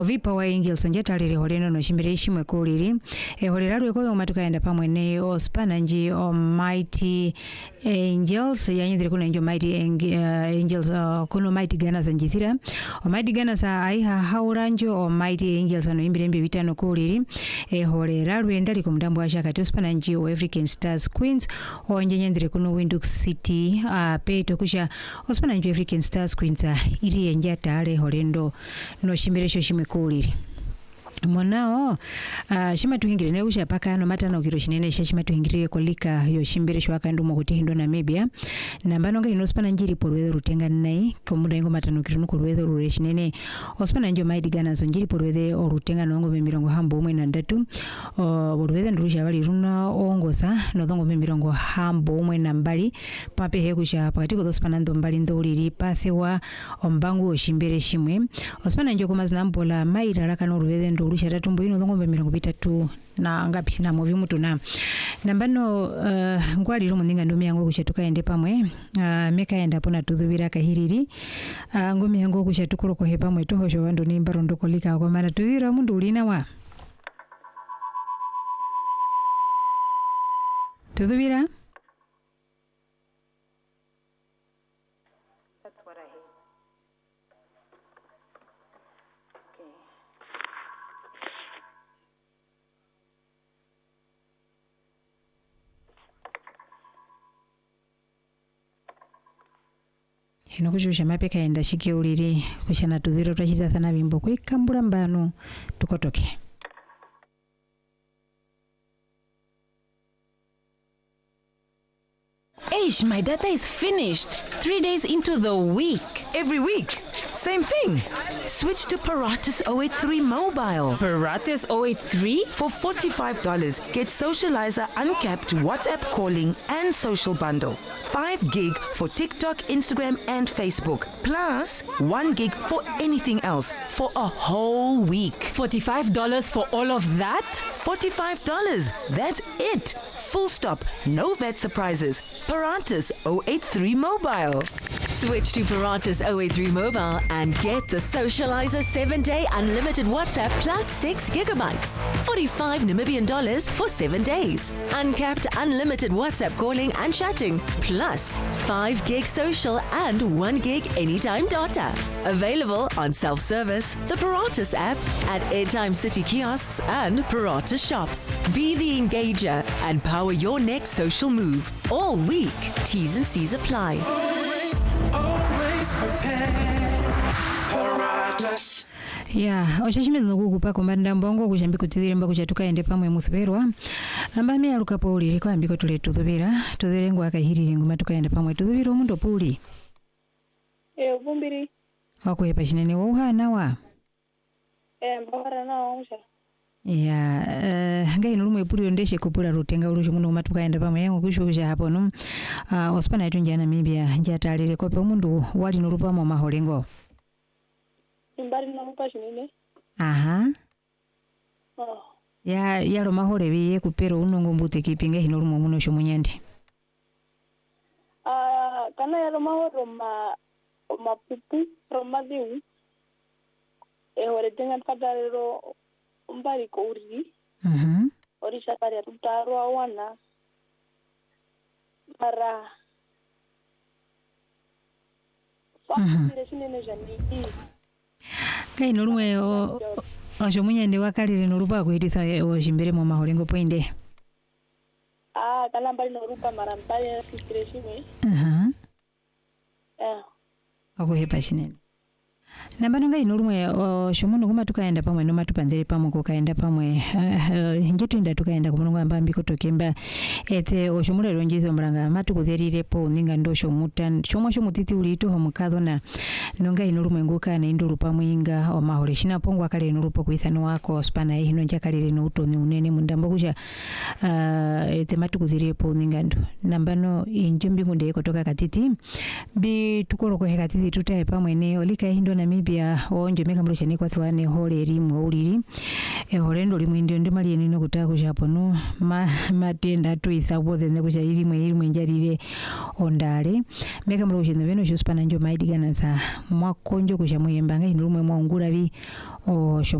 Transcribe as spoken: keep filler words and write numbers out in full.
Vipa wa Angels onjetalire holeno no shimbire ishimwe kuliri e holeralwe ko matuka enda pamwe ne Ospananji Almighty Angels yanyizire kuno njo Mighty Angels uh, kuno Mighty Gunners njithira Mighty Gunners aiha hauranjo Mighty Angels ano imbire mbi bitano kuliri e holeralwe ndali ku mdambo asha kati Ospananji o African Stars Queens onje nyandire kuno Windhoek City uh, peto kusha Ospananji African Stars Queens uh, iri enjata ale holendo no shimbire sho shimwe kuliri monao uh, shima tuhingire ne usha paka no mata no kiro shinene shima tuhingire kolika yo shimbire shwa kandu mo kuti hindo Namibia namba nonga ino spana njiri porwedo rutenga nai komuda ingo mata no kiro no kurwedo rure shinene ospana njo Mighty Gunners njiri porwede orutenga no ngo mirongo hambo umwe na ndatu porwede ndurusha bali runa ongoza no dongo mirongo hambo umwe na mbali pape hekusha pakati ko ospana ndo mbali ndoliri pathewa ombangu shimbire shimwe ospana njo komazina mbola maira raka no rwede ndo urusha tatumbo ino ngombe mirongo bitatu na ngapi na movi mutu na nambano uh, ngwali romo ndinga ndomi yango kushatuka ende pamwe uh, meka enda pona tudhubira kahiriri uh, ngomi yango kushatukuro ko hepa mwe toho sho wando nimba rondo kolika kwa mara tudhira mundu ulina wa tudhubira. Hino kushusha mapeka enda shike uliri kushana tudhiro twachita thana bimbo kwikambura mbano tukotoke. Eish, my data is finished. Three days into the week. Every week. Same thing. Switch to Paratus oh eight three mobile. Paratus oh eight three? For forty-five dollars, get Socializer uncapped WhatsApp calling and social bundle. five gig for TikTok, Instagram and Facebook. Plus one gig for anything else for a whole week. forty-five dollars for all of that? forty-five dollars. That's it. Full stop. No V A T surprises. Paratus oh eight three mobile. Switch to Paratus oh eight three mobile and get the Socializer seven day unlimited WhatsApp plus six gigabytes. forty-five Namibian dollars for seven days. Uncapped unlimited WhatsApp calling and chatting. Plus five gig social and one gig anytime data. Available on self-service, the Paratus app, at Airtime City kiosks and Paratus shops. Be the engager and power your next social move. All week. T's and C's apply. Always, always prepare. Paratus. Yeah, oshashime nokukupa komanda mbongo kushambiko tidire mba kuchatuka ende pamwe muthberwa amba me aluka poli liko ambiko tule tudhubira tudhire ngwa kahiriri nguma tukaenda pamwe tudhubira omuntu puli eh vumbiri wako yepa shinene wo hana wa eh mbara na onsha ya uh, ngai nulumwe puli ondeshe kupula rutenga ulusho muno matuka enda pamwe yango kushusha hapo no uh, ospana yetu njana Namibia njatalire kope omundu wali nulupa mu maholengo imbari na mupashi nene aha oh ya yalo mahole biye kupero unongo mbute kipinga hino lumo muno sho munyandi ah kana yalo mahoro ma mapupu roma diu e hore tenga kadaro mbari ko uri mhm orisha kare tutaro awana para fa nene jani kai nolumwe o osho munyande wakalire nolupa kuitisa oshimbere mu maholengo poinde ah kana mbali nolupa mara mbali na fikireshime aha eh ako hepa shinene nambano ngai nolumwe osho muno kuma tukaenda pamwe no matupandere pamwe ko kaenda pamwe ngetu inda tukaenda kumungu amba mbiko tokemba ete osho mulero njizo mlanga matukuzerire po ninga ndosho mutan chomwa sho mutiti ulito ho mukadona nonga inolumwe nguka na indulu pamwinga o mahole shina pongwa kale nolupo kuithano wako spana hino njakalire no utoni unene mundambo kuja uh, ete matukuzerire po ninga ndo nambano injumbi kunde kutoka katiti bi tukoro ko hekatiti tutae pamwe ne olika hindo na pia onje meka mlo chani kwa thwane hole rimwe uliri e horendo limwe ndio ndi mali nino kutaka japo no ma matenda tuisa bothe ne kuja rimwe rimwe njarire ondale meka mlo chene beno chospana njo maidigana za mwakonjo kuja muyembanga ino lumwe mwaungura bi o